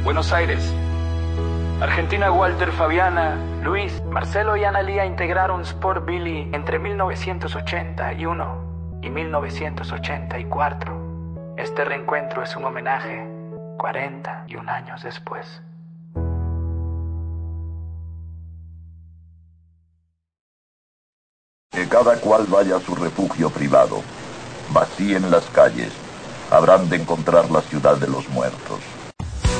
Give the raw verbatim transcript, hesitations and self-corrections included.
Buenos Aires. Argentina. Walter, Fabiana, Luis, Marcelo y Analía integraron Sport Billy entre mil novecientos ochenta y uno y mil novecientos ochenta y cuatro. Este reencuentro es un homenaje cuarenta y un años después. Que cada cual vaya a su refugio privado. Vacíen las calles. Habrán de encontrar la ciudad de los muertos.